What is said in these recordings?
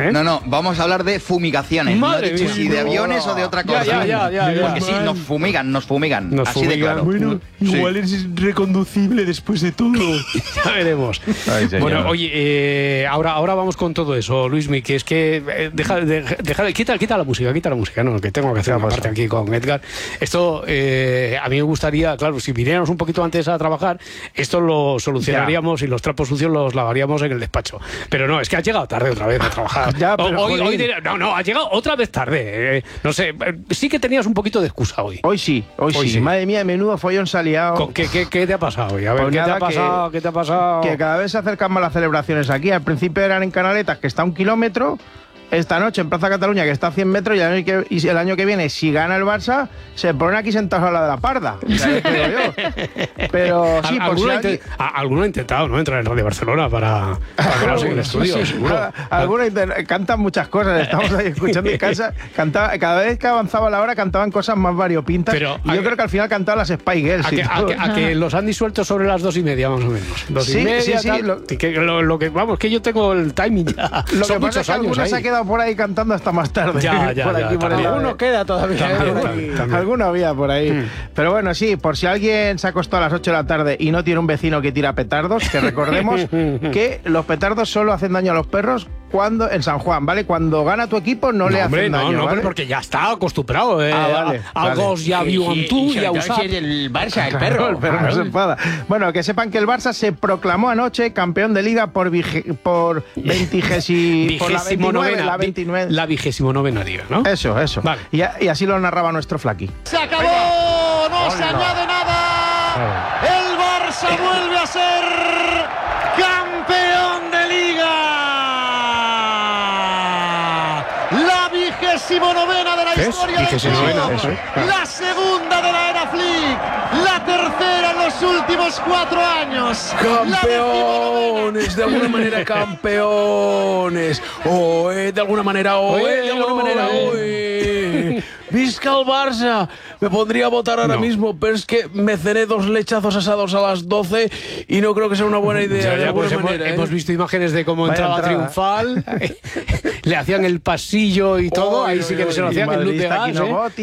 No, vamos a hablar de fumigaciones. Madre no he dicho mía. si de aviones o de otra cosa. Ya. Porque sí, nos fumigan. Así de claro. Bueno, igual es reconducible después de todo. Ya veremos. Bueno, oye, ahora vamos con todo eso, Luismi, que es que quita la música, no, que tengo que hacer una parte aquí con Edgar. Esto, a mí me gustaría, claro, si viniéramos un poquito antes a trabajar, esto lo solucionaríamos y los trapos sucios los lavaríamos en el despacho. Pero no, es que has llegado tarde otra vez a trabajar. No, has llegado otra vez tarde. No sé, sí que tenías un poquito de excusa hoy. Hoy sí. Madre mía, menudo follón se ha liado. ¿Qué te ha pasado hoy? A ver, Pues ¿qué te ha pasado? Que cada vez se acercan más las celebraciones aquí. Al principio eran en Canaletas, que está a 1 kilómetro. Esta noche en Plaza Cataluña, que está a 100 metros, y el año que viene, si gana el Barça, se ponen aquí sentados a la de la parda. O sea, te digo yo. Pero sí, por si alguno ha intentado, ¿no? Entrar en Radio Barcelona para quedarse en el estudio, seguro. Algunos cantan muchas cosas. Estamos ahí escuchando en casa. Cada vez que avanzaba la hora, cantaban cosas más variopintas. Pero yo creo que al final cantaban las Spice Girls. A que los han disuelto sobre las 2:30, más o menos. 2:30. Sí. Que yo tengo el timing ya. Lo que pasa es que algunos se ha quedado por ahí cantando hasta más tarde. Alguno queda todavía. Alguno había por ahí. Pero bueno, sí, por si alguien se acostó a las 8 de la tarde y no tiene un vecino que tira petardos, que recordemos que los petardos solo hacen daño a los perros en San Juan, ¿vale? Cuando gana tu equipo no le hacen daño, No, ¿vale? porque ya está acostumbrado. Algo ya vio en tú y a usar. El Barça, el perro. El perro no se enfada. Bueno, que sepan que el Barça se proclamó anoche campeón de Liga por 29. La 29ª Liga, ¿no? Eso. Vale. Y así lo narraba nuestro Flaqui. ¡Se acabó! ¡No se añade nada! ¡El Barça vuelve a ser campeón de Liga! La 29ª de la historia del club. La segunda de la era Flick. La tercera en los últimos 4 años. Campeones, de alguna manera campeones. De alguna manera. Visca el Barça. Me pondría a votar ahora mismo, pero es que me cené 2 lechazos asados a las 12 y no creo que sea una buena idea. Hemos visto imágenes de cómo entraba triunfal. Le hacían el pasillo y todo. Ahí sí que se lo hacían en luz de gas.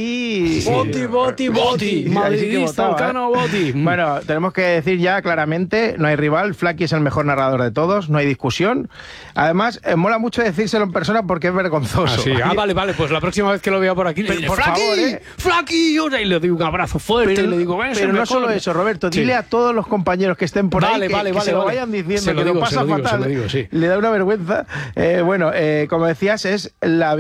Boti. Madridista, Cano Boti. Bueno, tenemos que decir ya claramente, no hay rival. Flaqui es el mejor narrador de todos, no hay discusión. Además, mola mucho decírselo en persona porque es vergonzoso. Vale, pues la próxima vez que lo vea por aquí, ¡Flaqui! Yo le doy un abrazo fuerte y le digo, pero no solo eso, Roberto, dile a todos los compañeros que estén por ahí que se lo vayan diciendo, que lo pasa fatal. Le da una vergüenza. Como decías, es la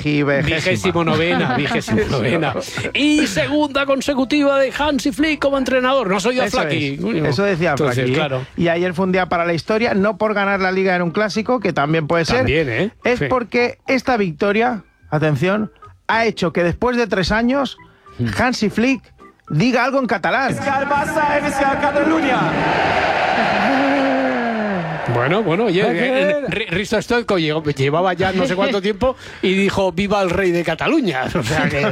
29ª. Y segunda consecutiva de Hansi Flick como entrenador. No soy yo Flaqui. Eso decía Flaqui. Claro. Y ayer fue un día para la historia, no por ganar la Liga en un clásico, que también puede ser. Es porque esta victoria, atención, ha hecho que después de 3 años Hansi Flick diga algo en catalán. Bueno, oye, Risto Stoico llevaba ya no sé cuánto tiempo y dijo viva el rey de Cataluña. O sea que...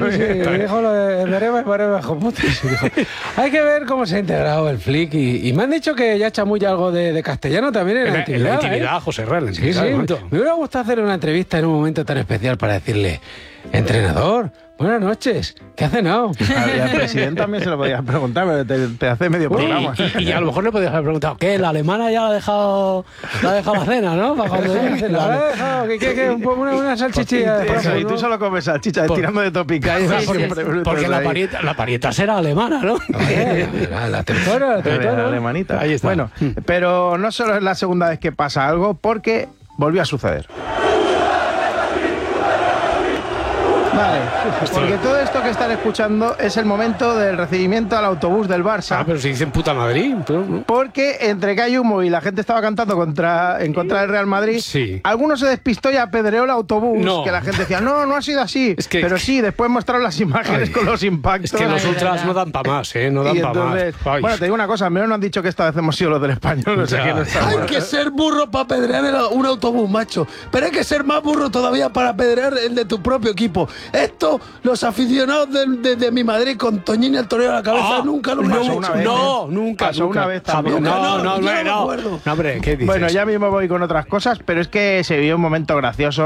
Hay que ver cómo se ha integrado el Flick y me han dicho que ya chamulla algo de castellano también en la intimidad. José Real. Sí. Me hubiera gustado hacer una entrevista en un momento tan especial para decirle, entrenador, buenas noches, ¿qué ha cenado? Y al presidente también se lo podías preguntar, pero te hace medio programa. Y a lo mejor le podías haber preguntado, ¿qué? ¿La alemana ya la ha dejado la cena, no? Para cuando una salchichilla. Y tú solo comes salchicha, tirando de topica. Porque la parieta será alemana, ¿no? La tentora. La alemanita. Ahí está. Bueno, pero no solo es la segunda vez que pasa algo, porque volvió a suceder. Vale, porque todo esto que están escuchando es el momento del recibimiento al autobús del Barça. Pero si dicen puta Madrid. Porque entre que hay humo y la gente estaba cantando en contra del Real Madrid, alguno se despistó y apedreó el autobús, que la gente decía, no ha sido así. Pero sí, después mostraron las imágenes con los impactos. Es que los ultras no dan para más, no dan para más. Bueno, te digo una cosa, al menos no han dicho que esta vez hemos sido los del Español. O sea, que no hay que ser burro para apedrear un autobús, macho. Pero hay que ser más burro todavía para apedrear el de tu propio equipo. Esto, los aficionados de mi Madrid con Toñini al toreo a la cabeza, nunca lo han hecho. Nunca. Pasó una vez también. No, hombre, ¿qué dices? Bueno, ya mismo voy con otras cosas, pero es que se vivió un momento gracioso.